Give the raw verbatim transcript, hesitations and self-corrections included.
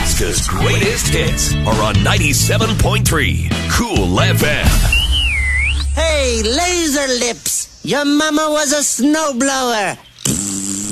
Alaska's greatest hits are on ninety-seven point three Cool F M. Hey, Laser Lips, your mama was a snowblower.